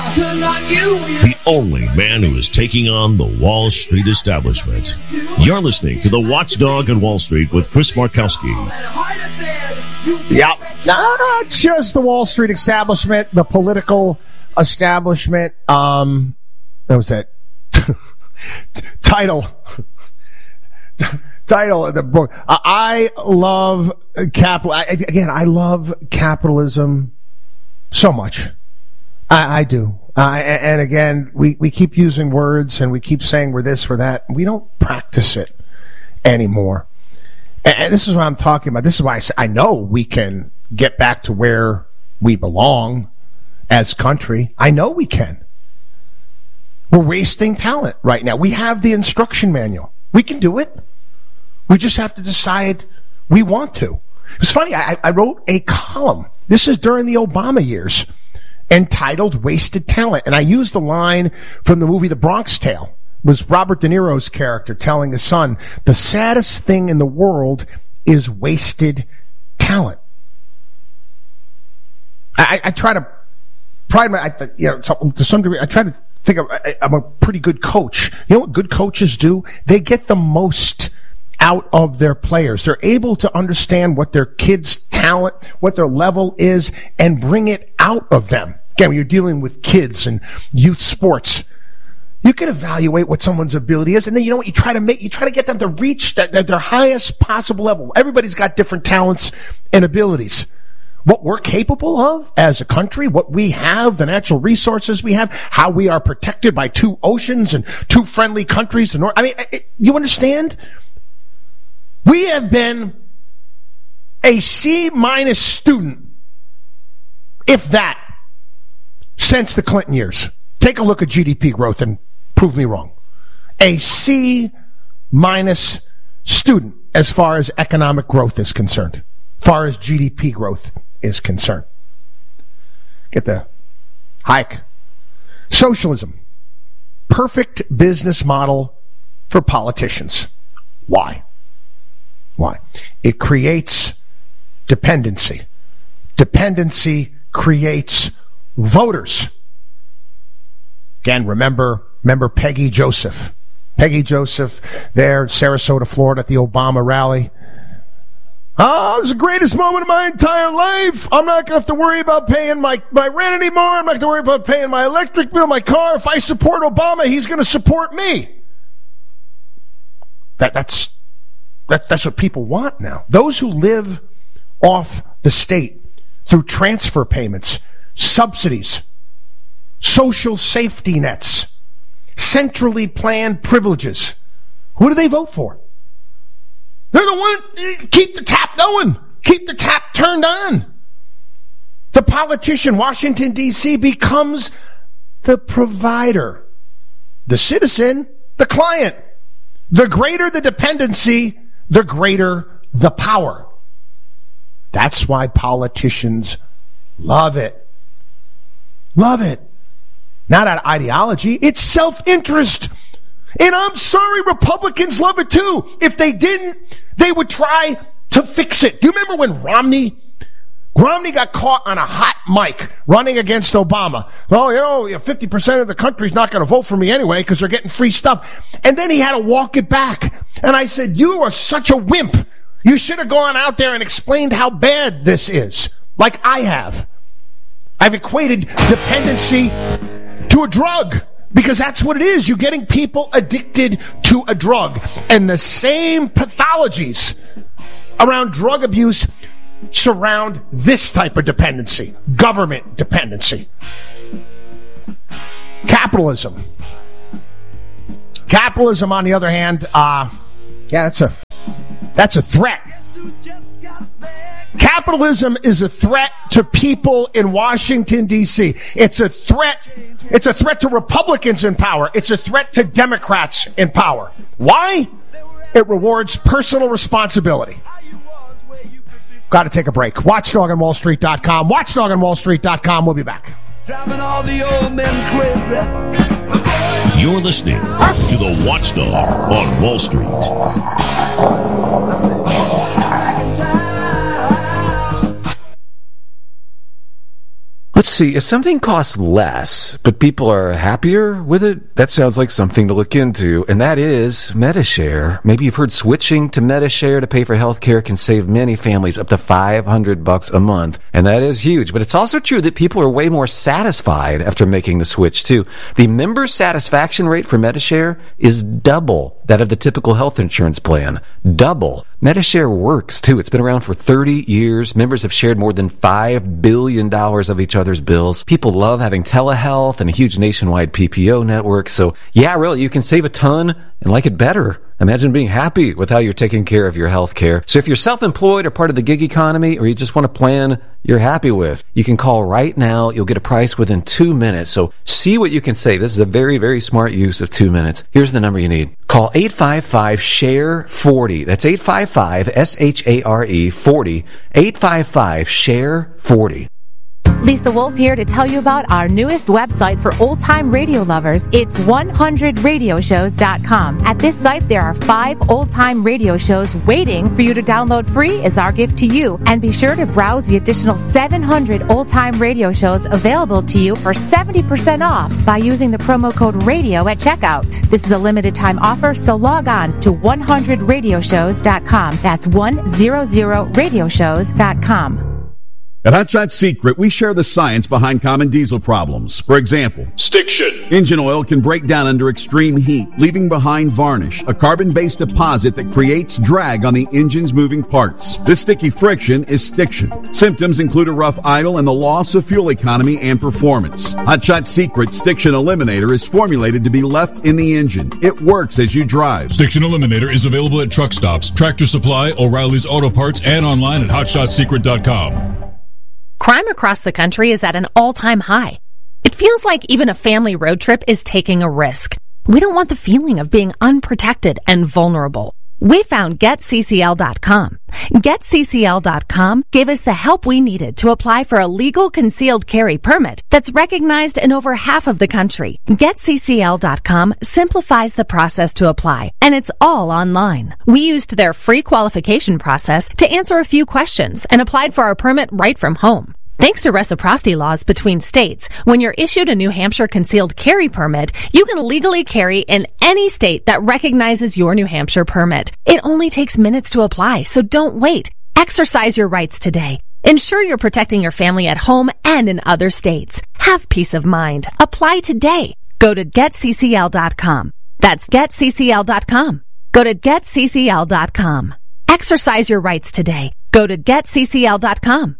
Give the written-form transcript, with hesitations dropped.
The only man who is taking on the Wall Street establishment. You're listening to The Watchdog on Wall Street with Chris Markowski. Yeah, not just the Wall Street establishment, the political establishment. That was that title of the book. I love capital. I love capitalism so much. I do. And again, we keep using words and we keep saying we're this, we're that. We don't practice it anymore. And this is what I'm talking about. This is why I know we can get back to where we belong as a country. I know we can. We're wasting talent right now. We have the instruction manual. We can do it. We just have to decide we want to. It's funny. I wrote a column. This is during the Obama years, entitled Wasted Talent. And I used the line from the movie The Bronx Tale. It was Robert De Niro's character telling his son, the saddest thing in the world is wasted talent. I try to pride my, to some degree, I try to think I'm a pretty good coach. You know what good coaches do? They get the most out of their players. They're able to understand what their kids' talent, what their level is, and bring it out of them. Again, when you're dealing with kids and youth sports, you can evaluate what someone's ability is, and then you know what? You try to get them to reach their highest possible level. Everybody's got different talents and abilities. What we're capable of as a country, what we have, the natural resources we have, how we are protected by 2 oceans and 2 friendly countries. You understand? We have been a C- student, if that, since the Clinton years. Take a look at GDP growth and prove me wrong. A C- student as far as economic growth is concerned, as far as GDP growth is concerned. Get the hike. Socialism. Perfect business model for politicians. Why? It creates dependency. Dependency creates voters. Again, remember Peggy Joseph. Peggy Joseph there in Sarasota, Florida at the Obama rally. Oh, it was the greatest moment of my entire life. I'm not going to have to worry about paying my rent anymore. I'm not going to worry about paying my electric bill, my car. If I support Obama, he's going to support me. That's what people want now. Those who live off the state through transfer payments, subsidies, social safety nets, centrally planned privileges. Who do they vote for? They're the one, keep the tap going. Keep the tap turned on. The politician, Washington, D.C., becomes the provider. The citizen, the client. The greater the dependency, the greater the power. That's why politicians love it. Love it. Not out of ideology. It's self-interest. And I'm sorry, Republicans love it too. If they didn't, they would try to fix it. Do you remember when Romney got caught on a hot mic running against Obama? Well, 50% of the country's not going to vote for me anyway because they're getting free stuff. And then he had to walk it back. And I said, you are such a wimp. You should have gone out there and explained how bad this is, like I have. I've equated dependency to a drug. Because that's what it is. You're getting people addicted to a drug. And the same pathologies around drug abuse surround this type of dependency. Government dependency. Capitalism. Capitalism, on the other hand, that's a threat. Capitalism is a threat to people in Washington, D.C. It's a threat to Republicans in power. It's a threat to Democrats in power. Why? It rewards personal responsibility. Got to take a break. WatchdogOnWallStreet.com. WatchdogOnWallStreet.com. We'll be back. Driving all the old men crazy. You're listening to The Watchdog on Wall Street. Let's see, if something costs less, but people are happier with it, that sounds like something to look into, and that is Medi-Share. Maybe you've heard switching to Medi-Share to pay for healthcare can save many families up to $500 a month, and that is huge. But it's also true that people are way more satisfied after making the switch, too. The member satisfaction rate for Medi-Share is double that of the typical health insurance plan. Double. Medi-Share works, too. It's been around for 30 years. Members have shared more than $5 billion of each other's bills. People love having telehealth and a huge nationwide PPO network. So, yeah, really, you can save a ton and like it better. Imagine being happy with how you're taking care of your health care. So if you're self-employed or part of the gig economy, or you just want a plan you're happy with, you can call right now. You'll get a price within 2 minutes. So see what you can save. This is a very, very smart use of 2 minutes. Here's the number you need. Call 855-SHARE-40. That's 855-SHARE-40. 855-SHARE-40. Lisa Wolf here to tell you about our newest website for old-time radio lovers. It's 100radioshows.com. At this site, there are 5 old-time radio shows waiting for you to download free as our gift to you. And be sure to browse the additional 700 old-time radio shows available to you for 70% off by using the promo code RADIO at checkout. This is a limited-time offer, so log on to 100radioshows.com. That's 100radioshows.com. At Hot Shot Secret, we share the science behind common diesel problems. For example, stiction. Engine oil can break down under extreme heat, leaving behind varnish, a carbon-based deposit that creates drag on the engine's moving parts. This sticky friction is stiction. Symptoms include a rough idle and the loss of fuel economy and performance. Hot Shot Secret Stiction Eliminator is formulated to be left in the engine. It works as you drive. Stiction Eliminator is available at truck stops, Tractor Supply, O'Reilly's Auto Parts, and online at hotshotsecret.com. Crime across the country is at an all-time high. It feels like even a family road trip is taking a risk. We don't want the feeling of being unprotected and vulnerable. We found GetCCL.com. GetCCL.com gave us the help we needed to apply for a legal concealed carry permit that's recognized in over half of the country. GetCCL.com simplifies the process to apply, and it's all online. We used their free qualification process to answer a few questions and applied for our permit right from home. Thanks to reciprocity laws between states, when you're issued a New Hampshire concealed carry permit, you can legally carry in any state that recognizes your New Hampshire permit. It only takes minutes to apply, so don't wait. Exercise your rights today. Ensure you're protecting your family at home and in other states. Have peace of mind. Apply today. Go to GetCCL.com. That's GetCCL.com. Go to GetCCL.com. Exercise your rights today. Go to GetCCL.com.